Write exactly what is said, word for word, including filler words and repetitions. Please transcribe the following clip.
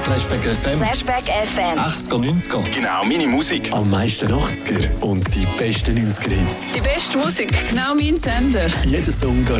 Flashback F M. Flashback F M. achtziger, neunziger. Genau, meine Musik. Am meisten achtziger und die besten neunziger Hits. Die beste Musik, genau mein Sender. Jeder Song